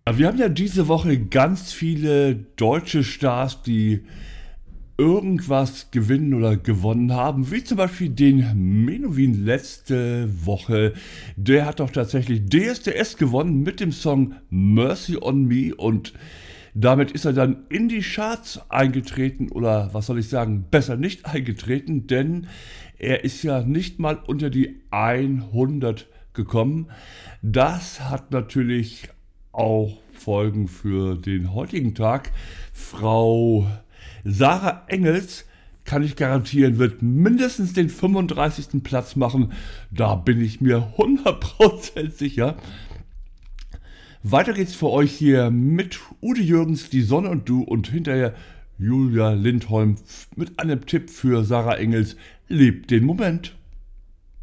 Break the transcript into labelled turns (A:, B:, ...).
A: Wir haben ja diese Woche ganz viele deutsche Stars, die irgendwas gewinnen oder gewonnen haben, wie zum Beispiel den Menowin letzte Woche. Der hat doch tatsächlich DSDS gewonnen mit dem Song Mercy on Me und damit ist er dann in die Charts eingetreten oder was soll ich sagen, besser nicht eingetreten, denn er ist ja nicht mal unter die 100 gekommen. Das hat natürlich auch Folgen für den heutigen Tag. Frau Sarah Engels, kann ich garantieren, wird mindestens den 35. Platz machen. Da bin ich mir 100% sicher. Weiter geht's für euch hier mit Ude Jürgens, Die Sonne und du und hinterher Julia Lindholm mit einem Tipp für Sarah Engels. Lebt den Moment.